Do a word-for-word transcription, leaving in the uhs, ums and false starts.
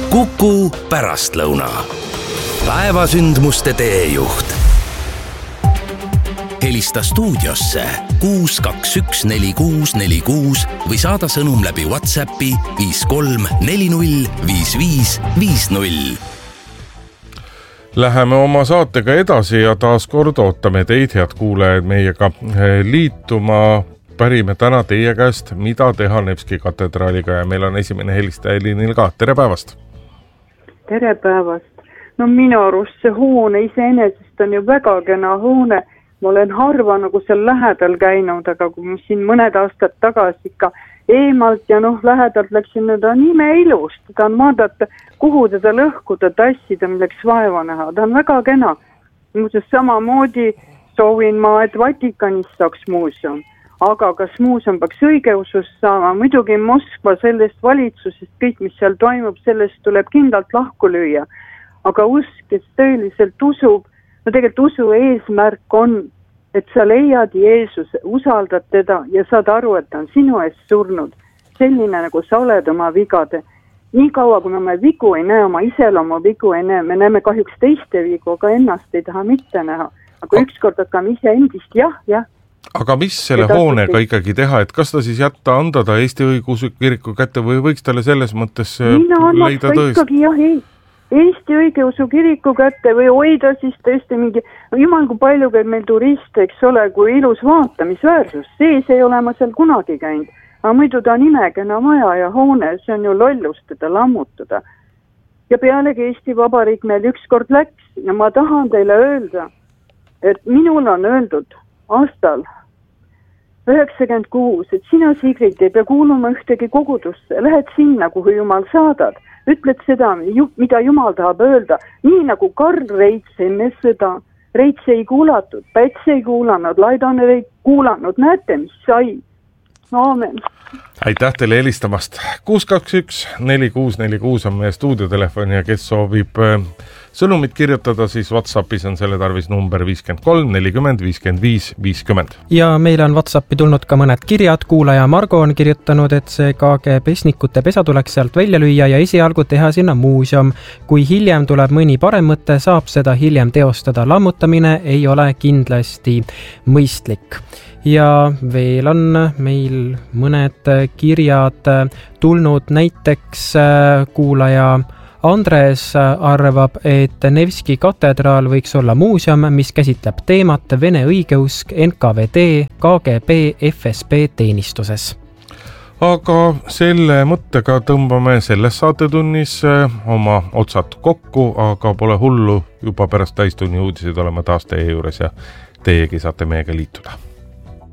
Kuku pärastlõuna. Päevasündmuste teejuht. Helista stuudiosse kuus kaks üks neli kuus neli kuus või saada sõnum läbi WhatsAppi viis kolm neli null viis viis viis null. Läheme oma saatega edasi ja taas kord ootame teid, head kuulajad, meiega liituma. Pärime täna teie käest, mida teha Nevski katedraaliga ja meil on esimene helistaja Elinil ka. Tere päevast! Tere päevast! No minu arust see hoone iseenesest on ju väga kena hoone. Ma olen harva nagu seal lähedal käinud, aga kui ma siin mõned aastad tagasi ikka eemalt ja noh, lähedalt läksin, ta on ime ilus. Ta on vaadata, kuhu teda lõhkuda, tassida, milleks vaeva näha. Ta on väga kena. Muuseas, samamoodi soovin ma, et Vatikanist saaks muuseum. Aga kas muuseum peaks õigeusust saama? Muidugi Moskva sellest valitsusest, kõik mis seal toimub, sellest tuleb kindlalt lahku lüüa. Aga usk, kes tõeliselt usub, no tegelikult usu eesmärk on, et sa leiad Jeesuse, usaldad teda ja saad aru, et ta on sinu eest surnud. Selline nagu sa oled oma vigade. Nii kaua, kui me vigu ei näe, oma iseloomu vigu ei näe, me näeme kahjuks teiste vigu, aga ennast ei taha mitte näha. Aga ükskord hakkame ise endist, jah, jah. Aga mis selle hoonega ikkagi teha, et kas ta siis jätta, anda ta Eesti Õigeusu Kiriku kätte või võiks talle selles mõttes leida tõest? Ikkagi jah, ei. Eesti Õigeusu Kiriku kätte või hoida siis tõesti mingi, jumal kui palju käib meil turiste, eks ole, kui ilus vaatamisväärsus, sees ei ole ma seal kunagi käinud, aga muidu ta on imekena maja ja hoone, see on ju lollust teda lammutada. Ja pealegi Eesti Vabariik meil ükskord läks ja ma tahan teile öelda, et minul on öeldud aastal üheksakümmend kuus, et sina, Sigrid, ei pea kuuluma ühtegi kogudusse, lähed sinna, kuhu Jumal saadad. Ütled seda, mida Jumal tahab öelda, nii nagu Karl Reits enne seda. Reits ei kuulatud, Päts ei kuulanud, Laidoner ei kuulanud, näete, mis sai. Aamen. Aitäh teile helistamast. kuus kaks üks neli kuus neli kuus on meie stuudiotelefon ja kes soovib sõnumit kirjutada, siis WhatsAppis on selle tarvis number viiskümmend kolm nelikümmend viiskümmend viis viiskümmend. Ja meile on WhatsAppi tulnud ka mõned kirjad. Kuulaja Margo on kirjutanud, et see K G pesnikute pesa tuleks sealt välja lüüa ja esialgu teha sinna muuseum. Kui hiljem tuleb mõni parem mõte, saab seda hiljem teostada. Lammutamine ei ole kindlasti mõistlik. Ja veel on meil mõned kirjad tulnud, näiteks kuulaja Andres arvab, et Nevski katedraal võiks olla muuseum, mis käsitleb teemat Vene õigeusk N K V D, K G B, F S B teenistuses. Aga selle mõttega tõmbame selles saatetunnis oma otsad kokku, aga pole hullu, juba pärast täistunni uudised oleme taas teie juures ja teiegi saate meiega liituda.